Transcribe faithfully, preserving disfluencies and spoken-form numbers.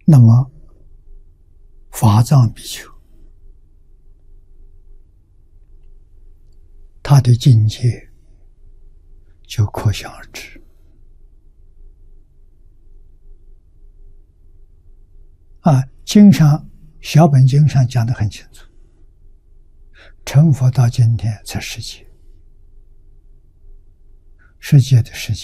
那么法藏比丘他的境界就可想而知。啊，经上小本经上讲得很清楚，成佛到今天才世界，世界的世界